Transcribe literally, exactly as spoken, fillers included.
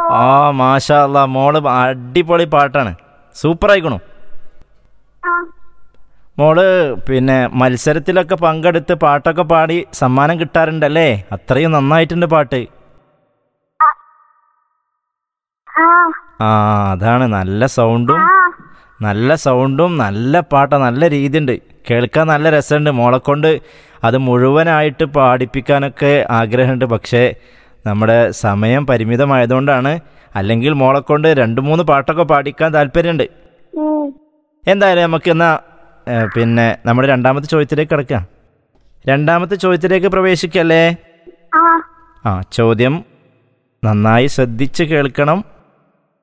ആ മാഷാ അല്ലാ, മോള് അടിപൊളി പാട്ടാണ്, സൂപ്പറായിക്കണു. ആ മോള് പിന്നെ മത്സരത്തിലൊക്കെ പങ്കെടുത്ത് പാട്ടൊക്കെ പാടി സമ്മാനം കിട്ടാറുണ്ടല്ലേ? അത്രയും നന്നായിട്ടുണ്ട് പാട്ട്. ആ ആ അതാണ്, നല്ല സൗണ്ടും ആ നല്ല സൗണ്ടും നല്ല പാട്ടാ, നല്ല രീതിയുണ്ട്, കേൾക്കാൻ നല്ല രസമുണ്ട്. മോളെ കൊണ്ട് അത് മുഴുവനായിട്ട് പാടിപ്പിക്കാനൊക്കെ ആഗ്രഹമുണ്ട്, പക്ഷേ നമ്മുടെ സമയം പരിമിതമായതുകൊണ്ടാണ്. അല്ലെങ്കിൽ മോളെ കൊണ്ട് രണ്ട് മൂന്ന് പാട്ടൊക്കെ പാടിക്കാൻ താല്പര്യമുണ്ട്. ഉം. എന്തായാലും നമുക്ക് എന്നാ ഏഹ്, പിന്നെ നമ്മുടെ രണ്ടാമത്തെ ചോദ്യത്തിലേക്ക് കിടക്കാം. രണ്ടാമത്തെ ചോദ്യത്തിലേക്ക് പ്രവേശിക്കല്ലേ? ആ ആ ചോദ്യം നന്നായി ശ്രദ്ധിച്ച് കേൾക്കണം.